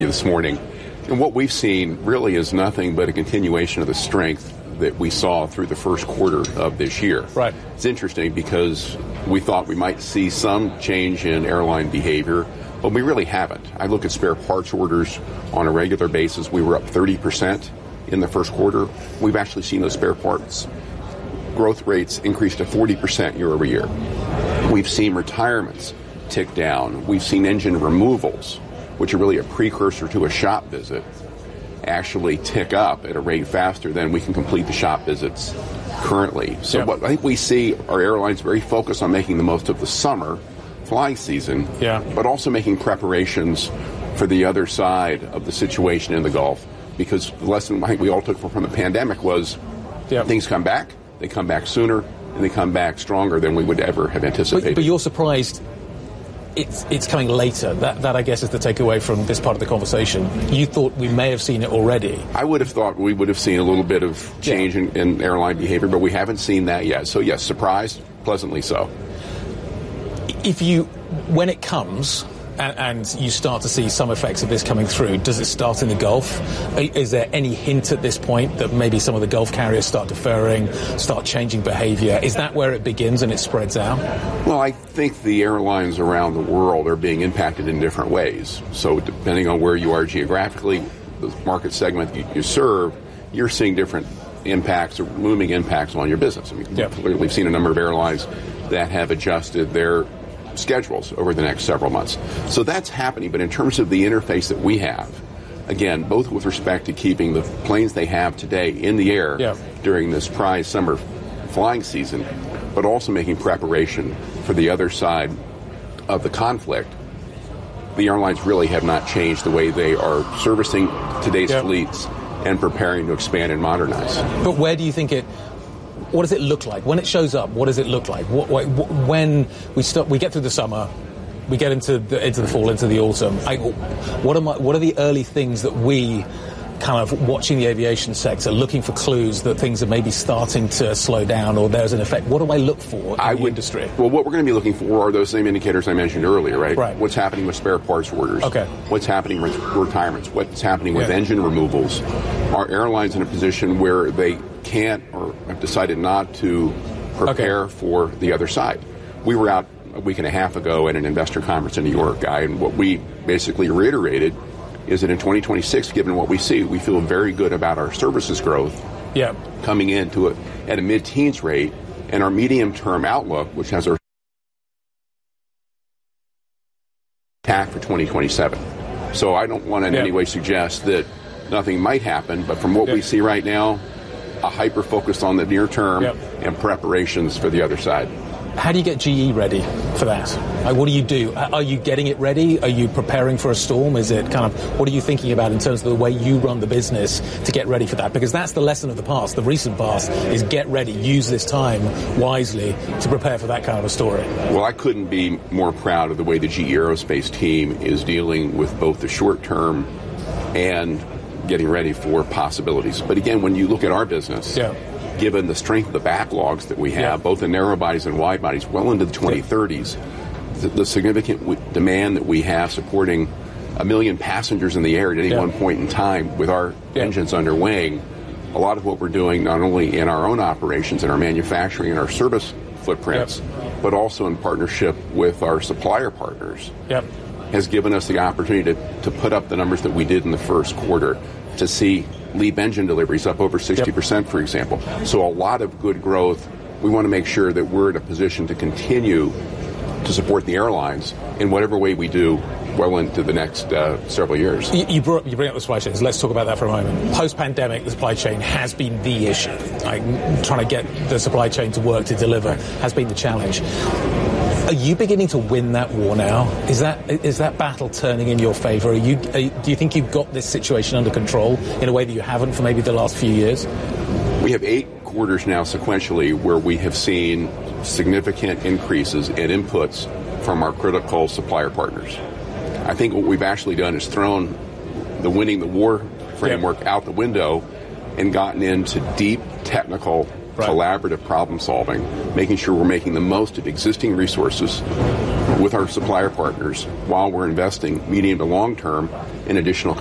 this morning. And what we've seen really is nothing but a continuation of the strength that we saw through the first quarter of this year. Right. It's interesting because we thought we might see some change in airline behavior, but we really haven't. I look at spare parts orders on a regular basis. We were up 30% in the first quarter. We've actually seen those spare parts growth rates increase to 40% year over year. We've seen retirements tick down. We've seen engine removals, which are really a precursor to a shop visit, actually tick up at a rate faster than we can complete the shop visits currently. So what I think we see are airlines very focused on making the most of the summer flying season, but also making preparations for the other side of the situation in the Gulf. Because the lesson I think we all took from the pandemic was things come back, they come back sooner, and they come back stronger than we would ever have anticipated. But you're surprised it's coming later. That I guess is the takeaway from this part of the conversation. You thought we may have seen it already. I would have thought we would have seen a little bit of change in airline behavior, but we haven't seen that yet. So yes, surprised, pleasantly so. When it comes and you start to see some effects of this coming through, does it start in the Gulf? Is there any hint at this point that maybe some of the Gulf carriers start deferring, start changing behavior? Is that where it begins and it spreads out? Well, I think the airlines around the world are being impacted in different ways. So depending on where you are geographically, the market segment you serve, you're seeing different impacts or looming impacts on your business. I mean, clearly we've seen a number of airlines that have adjusted their schedules over the next several months. So that's happening, but in terms of the interface that we have, again, both with respect to keeping the planes they have today in the air during this prize summer flying season, but also making preparation for the other side of the conflict, the airlines really have not changed the way they are servicing today's fleets and preparing to expand and modernize. But where do you think what does it look like? When it shows up, what does it look like? When we get through the summer, we get into the fall, into the autumn, what are the early things that we kind of watching the aviation sector, looking for clues that things are maybe starting to slow down or there's an effect? What do I look for in the industry? Well, what we're going to be looking for are those same indicators I mentioned earlier, right? What's happening with spare parts orders? What's happening with retirements? What's happening with engine removals? Are airlines in a position where they can't or have decided not to prepare for the other side? We were out a week and a half ago at an investor conference in New York, and what we basically reiterated is that in 2026, given what we see, we feel very good about our services growth coming into it at a mid-teens rate, and our medium-term outlook, which has our tack for 2027. So I don't want to in any way suggest that nothing might happen, but from what we see right now, a hyper-focus on the near term and preparations for the other side. How do you get GE ready for that? What do you do? Are you getting it ready? Are you preparing for a storm? Is it kind of, what are you thinking about in terms of the way you run the business to get ready for that? Because that's the lesson of the past, the recent past, is get ready, use this time wisely to prepare for that kind of a story. Well, I couldn't be more proud of the way the GE Aerospace team is dealing with both the short term and getting ready for possibilities. But again, when you look at our business, given the strength of the backlogs that we have, both in narrow bodies and wide bodies, well into the 2030s, the significant demand that we have supporting 1 million passengers in the air at any one point in time with our engines under wing, a lot of what we're doing not only in our own operations, in our manufacturing and our service footprints, but also in partnership with our supplier partners, has given us the opportunity to put up the numbers that we did in the first quarter, to see LEAP engine deliveries up over 60%, for example. So a lot of good growth. We want to make sure that we're in a position to continue to support the airlines in whatever way we do well into the next several years. You bring up the supply chains. Let's talk about that for a moment. Post-pandemic, the supply chain has been the issue. Trying to get the supply chain to work, to deliver, has been the challenge. Are you beginning to win that war now? Is that battle turning in your favor? Do you think you've got this situation under control in a way that you haven't for maybe the last few years? We have 8 quarters now sequentially where we have seen significant increases in inputs from our critical supplier partners. I think what we've actually done is thrown the winning the war framework out the window and gotten into deep technical collaborative problem solving, making sure we're making the most of existing resources, with our supplier partners while we're investing medium to long term in additional